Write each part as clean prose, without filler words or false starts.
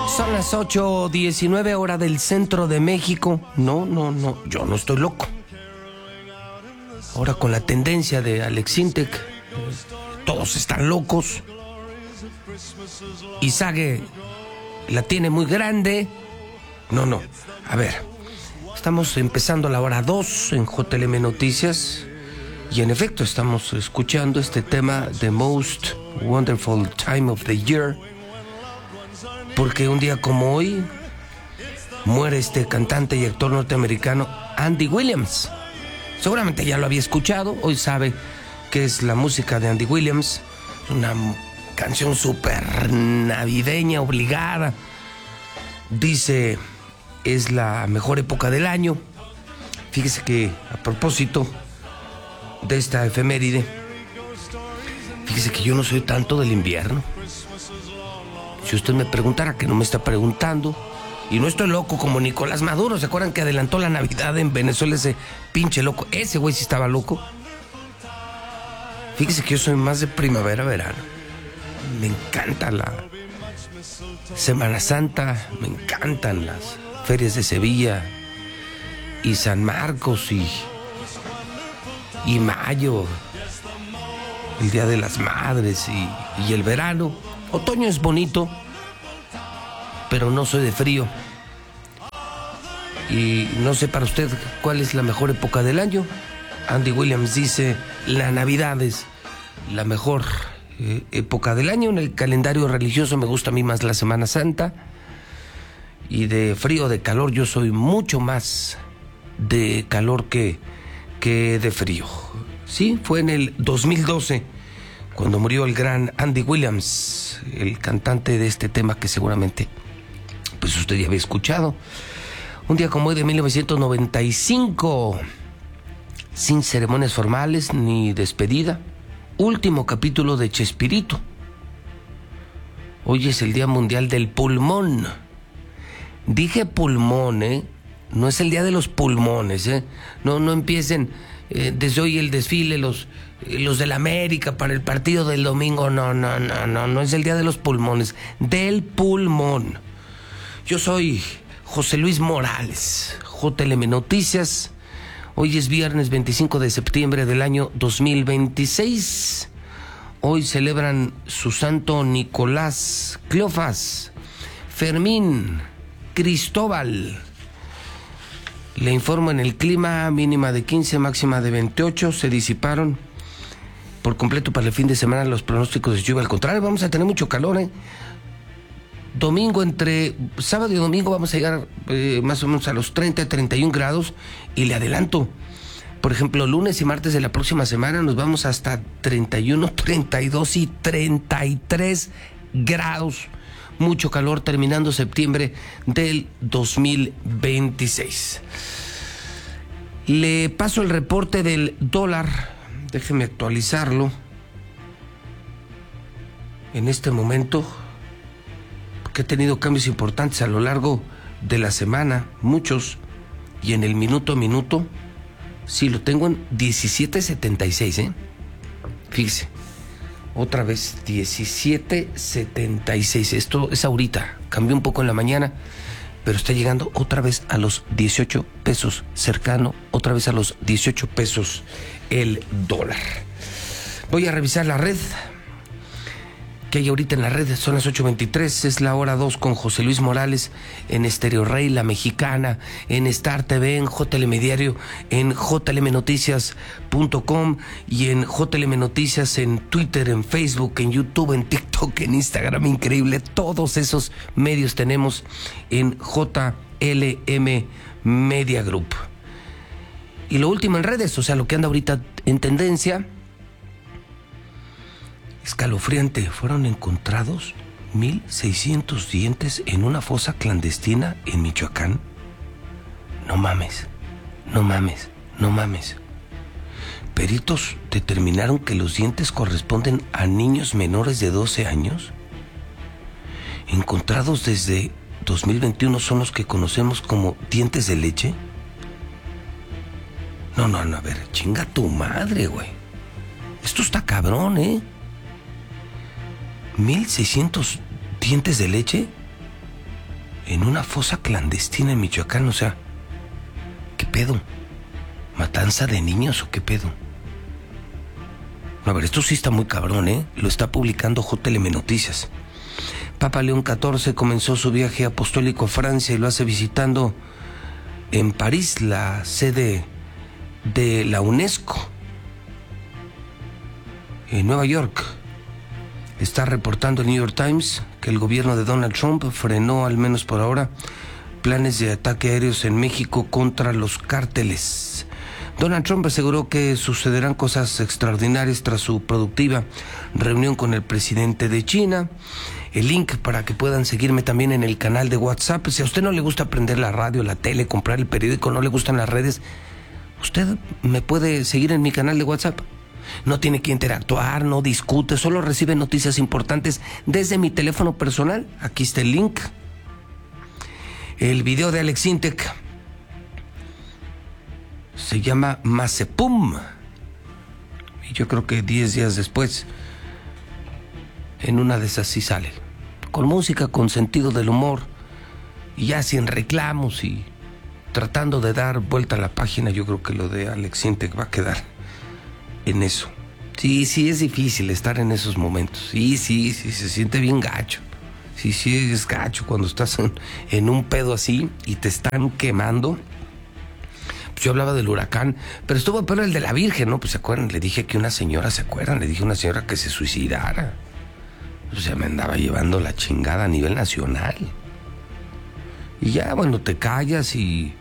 Son las 8:19 hora del centro de México. No, yo no estoy loco. Ahora con la tendencia de Alex Sintek, todos están locos. Izage la tiene muy grande. No, a ver, estamos empezando la hora 2 en JLM Noticias. Y en efecto estamos escuchando este tema, The Most Wonderful Time of the Year, porque un día como hoy muere este cantante y actor norteamericano Andy Williams. Seguramente ya lo había escuchado, hoy sabe qué es la música de Andy Williams, una canción súper navideña, obligada. Dice, es la mejor época del año. Fíjese que a propósito de esta efeméride, fíjese que yo no soy tanto del invierno. Si usted me preguntara, que no me está preguntando, y no estoy loco como Nicolás Maduro. ¿Se acuerdan que adelantó la Navidad en Venezuela, ese pinche loco? Ese güey sí estaba loco. Fíjese que yo soy más de primavera, verano. Me encanta la Semana Santa, me encantan las ferias de Sevilla y San Marcos y mayo, el Día de las Madres y el verano. Otoño es bonito, pero no soy de frío. Y no sé para usted cuál es la mejor época del año. Andy Williams dice, la Navidad es la mejor época del año. En el calendario religioso me gusta a mí más la Semana Santa. Y de frío, de calor, yo soy mucho más de calor que de frío. Sí, fue en el 2012 cuando murió el gran Andy Williams, el cantante de este tema que seguramente pues usted ya había escuchado. Un día como hoy de 1995, sin ceremonias formales ni despedida, último capítulo de Chespirito. Hoy es el Día Mundial del Pulmón. Dije pulmón, no es el día de los pulmones, No empiecen desde hoy el desfile, los de la América para el partido del domingo. No es el día de los pulmones, del pulmón. Yo soy José Luis Morales, JLM Noticias. Hoy es viernes 25 de septiembre del año 2026. Hoy celebran su santo Nicolás, Cleofás, Fermín, Cristóbal. Le informo en el clima, mínima de 15, máxima de 28. Se disiparon por completo para el fin de semana los pronósticos de lluvia. Al contrario, vamos a tener mucho calor, Domingo, entre sábado y domingo vamos a llegar más o menos a los 30, 31 grados. Y le adelanto, por ejemplo, lunes y martes de la próxima semana nos vamos hasta 31, 32 y 33 grados. Mucho calor terminando septiembre del 2026. Le paso el reporte del dólar. Déjeme actualizarlo. En este momento, porque he tenido cambios importantes a lo largo de la semana, muchos, y en el minuto a minuto, sí lo tengo en 17.76, Fíjese. Otra vez 17.76. Esto es ahorita. Cambió un poco en la mañana, pero está llegando otra vez a los 18 pesos. Cercano otra vez a los 18 pesos el dólar. Voy a revisar la red que hay ahorita en la red. Son las 8:23, es la hora 2 con José Luis Morales en Estéreo Rey, La Mexicana, en Star TV, en JLM Diario, en jlmnoticias.com y en JLM Noticias en Twitter, en Facebook, en YouTube, en TikTok, en Instagram. Increíble, todos esos medios tenemos en JLM Media Group. Y lo último en redes, o sea, lo que anda ahorita en tendencia. Escalofriante, fueron encontrados 1,600 dientes en una fosa clandestina en Michoacán. No mames. Peritos determinaron que los dientes corresponden a niños menores de 12 años. Encontrados desde 2021 son los que conocemos como dientes de leche. No, a ver, chinga tu madre, güey. Esto está cabrón, 1,600 dientes de leche. en una fosa clandestina en Michoacán. O sea, ¿qué pedo? ¿Matanza de niños o qué pedo? A ver, esto sí está muy cabrón, ¿eh? Lo está publicando JLM Noticias. Papa León XIV comenzó su viaje apostólico a Francia y lo hace visitando en París, la sede de la UNESCO. En Nueva York está reportando el New York Times que el gobierno de Donald Trump frenó, al menos por ahora, planes de ataque aéreos en México contra los cárteles. Donald Trump aseguró que sucederán cosas extraordinarias tras su productiva reunión con el presidente de China. El link para que puedan seguirme también en el canal de WhatsApp. Si a usted no le gusta prender la radio, la tele, comprar el periódico, no le gustan las redes, usted me puede seguir en mi canal de WhatsApp. No tiene que interactuar, no discute, solo recibe noticias importantes desde mi teléfono personal. Aquí está el link. El video de Alex Intec se llama Mazepum. Y yo creo que 10 días después, en una de esas sí sale. Con música, con sentido del humor, y ya sin reclamos y tratando de dar vuelta a la página. Yo creo que lo de Alex Intec va a quedar en eso. Sí, es difícil estar en esos momentos. Sí, se siente bien gacho. Sí, es gacho cuando estás en un pedo así y te están quemando. Pues yo hablaba del huracán, pero estuvo peor el de la Virgen, ¿no? Pues se acuerdan, le dije que una señora, ¿se acuerdan? Le dije a una señora que se suicidara. O sea, me andaba llevando la chingada a nivel nacional. Y ya, bueno, te callas y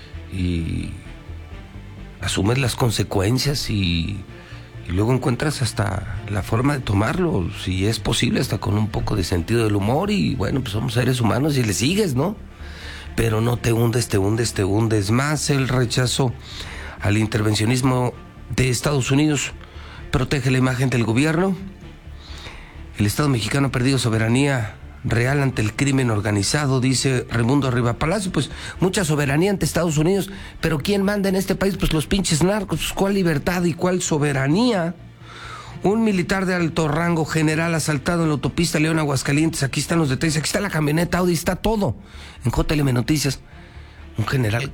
asumes las consecuencias y luego encuentras hasta la forma de tomarlo, si es posible, hasta con un poco de sentido del humor. Y bueno, pues somos seres humanos y le sigues, ¿no? Pero no te hundes más. El rechazo al intervencionismo de Estados Unidos protege la imagen del gobierno. El Estado mexicano ha perdido soberanía real ante el crimen organizado, dice Raimundo Riva Palacio. Pues mucha soberanía ante Estados Unidos, pero ¿quién manda en este país? Pues los pinches narcos. Pues, ¿cuál libertad y cuál soberanía? Un militar de alto rango general asaltado en la autopista León Aguascalientes. Aquí están los detalles, aquí está la camioneta Audi, está todo en JLM Noticias. Un general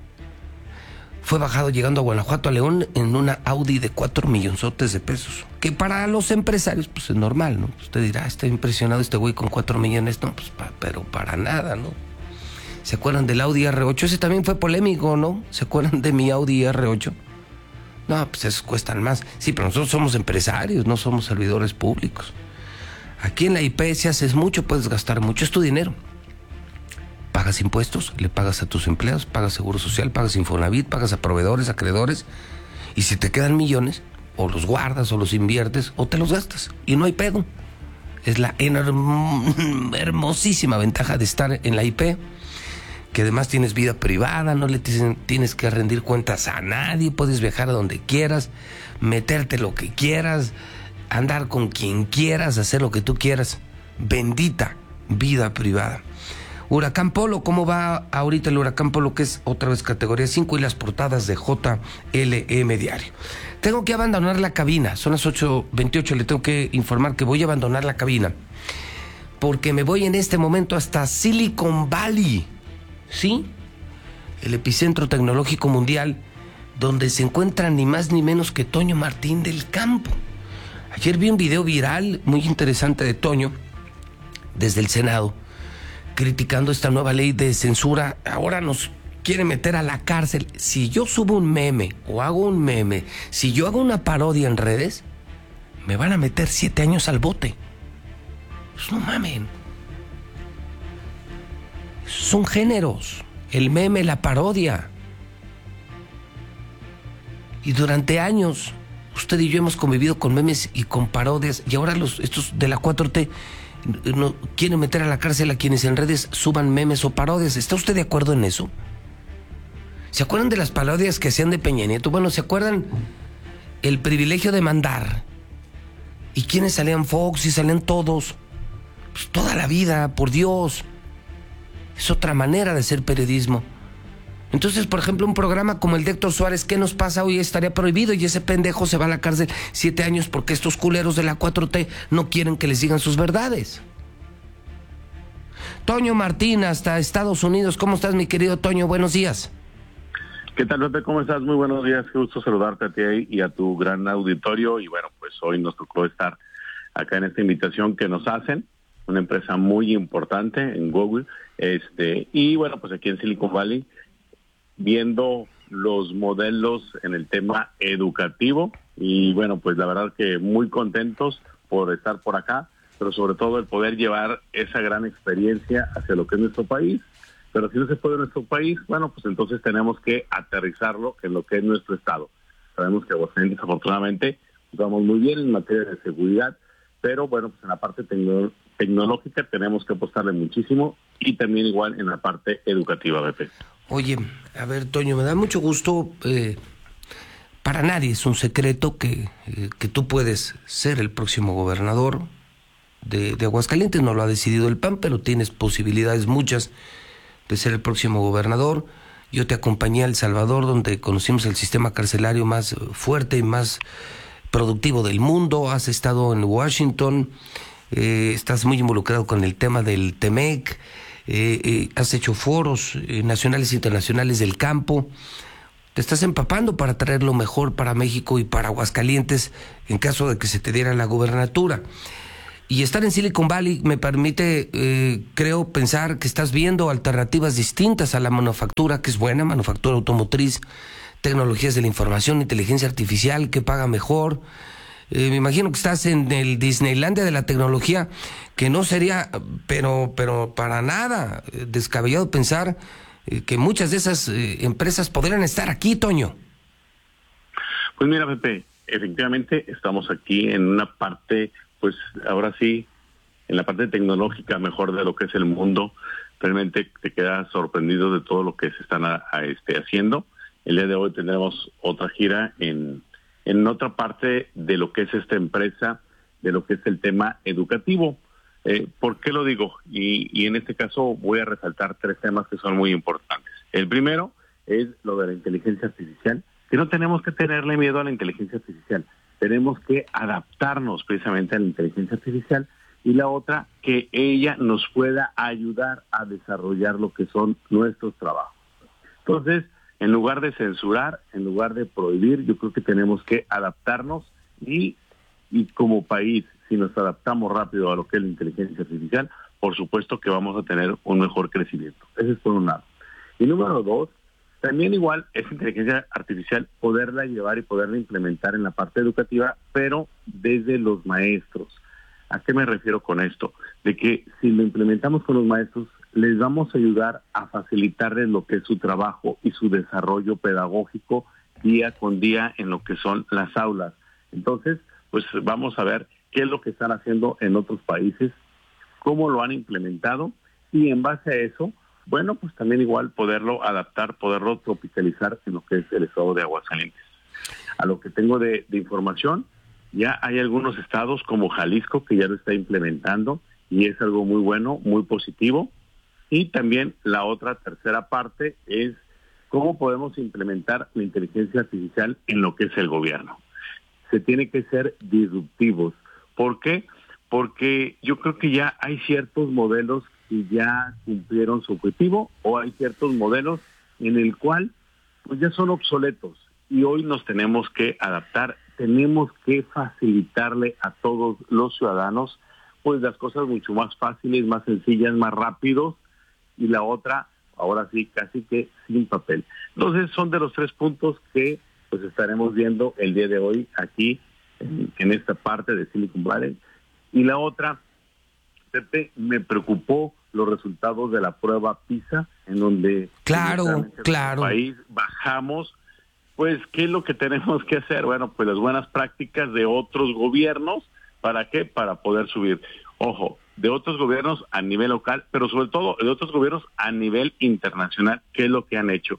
fue bajado llegando a Guanajuato, a León, en una Audi de 4 millonzotes de pesos. Que para los empresarios, pues es normal, ¿no? Usted dirá, está impresionado este güey con 4 millones. No, pues pero para nada, ¿no? ¿Se acuerdan del Audi R8? Ese también fue polémico, ¿no? ¿Se acuerdan de mi Audi R8? No, pues esos cuestan más. Sí, pero nosotros somos empresarios, no somos servidores públicos. Aquí en la IP, si haces mucho, puedes gastar mucho. Es tu dinero. Pagas impuestos, le pagas a tus empleados, pagas seguro social, pagas Infonavit, pagas a proveedores, acreedores. Y si te quedan millones, o los guardas, o los inviertes, o te los gastas. Y no hay pedo. Es la hermosísima ventaja de estar en la IP, que además tienes vida privada, no le tienes que rendir cuentas a nadie, puedes viajar a donde quieras, meterte lo que quieras, andar con quien quieras, hacer lo que tú quieras. Bendita vida privada. Huracán Polo, ¿cómo va ahorita el Huracán Polo, que es otra vez categoría 5, y las portadas de JLM Diario? Tengo que abandonar la cabina, son las 8:28, le tengo que informar que voy a abandonar la cabina, porque me voy en este momento hasta Silicon Valley, ¿sí? El epicentro tecnológico mundial, donde se encuentra ni más ni menos que Toño Martín del Campo. Ayer vi un video viral muy interesante de Toño, desde el Senado, criticando esta nueva ley de censura. Ahora nos quiere meter a la cárcel. Si yo subo un meme o hago un meme, si yo hago una parodia en redes, me van a meter 7 años al bote. Pues no mamen. Son géneros, el meme, la parodia. Y durante años, usted y yo hemos convivido con memes y con parodias, y ahora estos de la 4T no quieren meter a la cárcel a quienes en redes suban memes o parodias. ¿Está usted de acuerdo en eso? ¿Se acuerdan de las parodias que hacían de Peña Nieto? Bueno, ¿se acuerdan el privilegio de mandar? ¿Y quiénes salían? Fox, y salían todos. Pues toda la vida, por Dios. Es otra manera de hacer periodismo. Entonces, por ejemplo, un programa como el de Héctor Suárez, ¿qué nos pasa hoy? Estaría prohibido, y ese pendejo se va a la cárcel 7 años porque estos culeros de la 4T no quieren que les digan sus verdades. Toño Martín, hasta Estados Unidos. ¿Cómo estás, mi querido Toño? Buenos días. ¿Qué tal, Pepe? ¿Cómo estás? Muy buenos días. Qué gusto saludarte a ti y a tu gran auditorio. Y bueno, pues hoy nos tocó estar acá en esta invitación que nos hacen, una empresa muy importante en Google, y bueno, pues aquí en Silicon Valley, viendo los modelos en el tema educativo. Y bueno, pues la verdad que muy contentos por estar por acá, pero sobre todo el poder llevar esa gran experiencia hacia lo que es nuestro país. Pero si no se puede en nuestro país, bueno, pues entonces tenemos que aterrizarlo en lo que es nuestro estado. Sabemos que Aguascalientes, afortunadamente, estamos muy bien en materia de seguridad, pero bueno, pues en la parte tecnológica tenemos que apostarle muchísimo y también igual en la parte educativa, Pepe. Oye, a ver, Toño, me da mucho gusto. Para nadie es un secreto que tú puedes ser el próximo gobernador de Aguascalientes. No lo ha decidido el PAN, pero tienes posibilidades muchas de ser el próximo gobernador. Yo te acompañé a El Salvador, donde conocimos el sistema carcelario más fuerte y más productivo del mundo. Has estado en Washington, estás muy involucrado con el tema del TEMEC, has hecho foros nacionales e internacionales del campo. Te estás empapando para traer lo mejor para México y para Aguascalientes en caso de que se te diera la gubernatura. Y estar en Silicon Valley me permite, creo, pensar que estás viendo alternativas distintas a la manufactura, que es buena, manufactura automotriz, tecnologías de la información, inteligencia artificial, que paga mejor. Me imagino que estás en el Disneylandia de la tecnología, que no sería, pero para nada descabellado pensar que muchas de esas empresas podrían estar aquí, Toño. Pues mira, Pepe, efectivamente estamos aquí en una parte, pues ahora sí, en la parte tecnológica mejor de lo que es el mundo. Realmente te quedas sorprendido de todo lo que se están haciendo. El día de hoy tendremos otra gira en otra parte de lo que es esta empresa, de lo que es el tema educativo. ¿Por qué lo digo? Y en este caso voy a resaltar 3 temas que son muy importantes. El primero es lo de la inteligencia artificial, que no tenemos que tenerle miedo a la inteligencia artificial. Tenemos que adaptarnos precisamente a la inteligencia artificial, y la otra, que ella nos pueda ayudar a desarrollar lo que son nuestros trabajos. Entonces, en lugar de censurar, en lugar de prohibir, yo creo que tenemos que adaptarnos y como país, si nos adaptamos rápido a lo que es la inteligencia artificial, por supuesto que vamos a tener un mejor crecimiento. Ese es por un lado. Y número 2, también igual esa inteligencia artificial poderla llevar y poderla implementar en la parte educativa, pero desde los maestros. ¿A qué me refiero con esto? De que si lo implementamos con los maestros, les vamos a ayudar a facilitarles lo que es su trabajo y su desarrollo pedagógico día con día en lo que son las aulas. Entonces, pues vamos a ver qué es lo que están haciendo en otros países, cómo lo han implementado, y en base a eso, bueno, pues también igual poderlo adaptar, poderlo tropicalizar en lo que es el estado de Aguascalientes. A lo que tengo de información, ya hay algunos estados como Jalisco que ya lo está implementando, y es algo muy bueno, muy positivo. Y también la otra tercera parte es cómo podemos implementar la inteligencia artificial en lo que es el gobierno. Se tiene que ser disruptivos. ¿Por qué? Porque yo creo que ya hay ciertos modelos que ya cumplieron su objetivo, o hay ciertos modelos en el cual pues ya son obsoletos, y hoy nos tenemos que adaptar, tenemos que facilitarle a todos los ciudadanos pues las cosas mucho más fáciles, más sencillas, más rápidos, y la otra, ahora sí, casi que sin papel. Entonces son de los 3 puntos que pues estaremos viendo el día de hoy aquí en esta parte de Silicon Valley. Y la otra, Pepe, me preocupó los resultados de la prueba PISA, en donde claro. Como país bajamos. Pues, ¿qué es lo que tenemos que hacer? Bueno, pues las buenas prácticas de otros gobiernos. ¿Para qué? Para poder subir. Ojo, de otros gobiernos a nivel local, pero sobre todo de otros gobiernos a nivel internacional, ¿qué es lo que han hecho?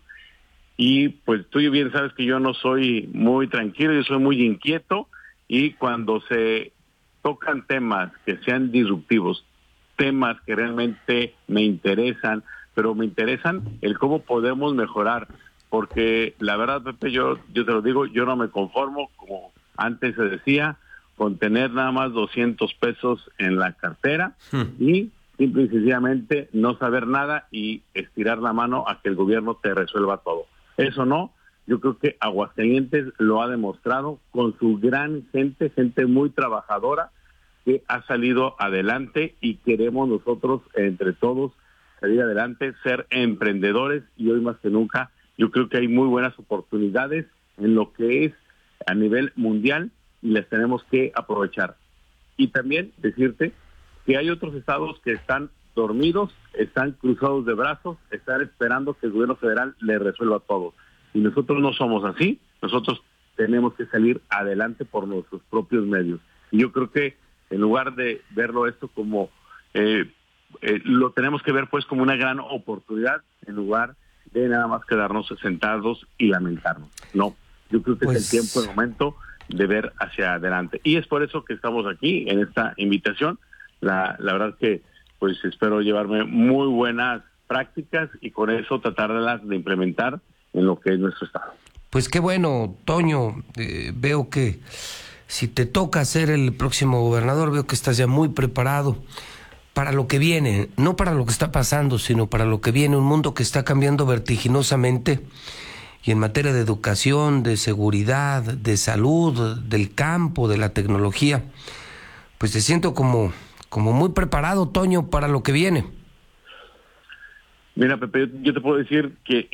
Y pues tú bien sabes que yo no soy muy tranquilo, yo soy muy inquieto, y cuando se tocan temas que sean disruptivos, temas que realmente me interesan, pero me interesan el cómo podemos mejorar, porque la verdad, Pepe, yo te lo digo, yo no me conformo, como antes se decía, con tener nada más 200 pesos en la cartera, y simple y sencillamente no saber nada y estirar la mano a que el gobierno te resuelva todo. Eso no, yo creo que Aguascalientes lo ha demostrado con su gran gente muy trabajadora que ha salido adelante y queremos nosotros entre todos salir adelante, ser emprendedores y hoy más que nunca yo creo que hay muy buenas oportunidades en lo que es a nivel mundial y las tenemos que aprovechar. Y también decirte que hay otros estados que están dormidos, están cruzados de brazos, están esperando que el gobierno federal les resuelva todo. Y nosotros no somos así, nosotros tenemos que salir adelante por nuestros propios medios. Y yo creo que en lugar de verlo esto como, lo tenemos que ver pues como una gran oportunidad en lugar de nada más quedarnos sentados y lamentarnos. No, yo creo que es el tiempo, el momento de ver hacia adelante. Y es por eso que estamos aquí en esta invitación. La verdad que pues espero llevarme muy buenas prácticas y con eso tratarlas de implementar en lo que es nuestro estado. Pues qué bueno, Toño, veo que si te toca ser el próximo gobernador, veo que estás ya muy preparado para lo que viene, no para lo que está pasando, sino para lo que viene, un mundo que está cambiando vertiginosamente y en materia de educación, de seguridad, de salud, del campo, de la tecnología. Pues te siento como muy preparado, Toño, para lo que viene. Mira, Pepe, yo te puedo decir que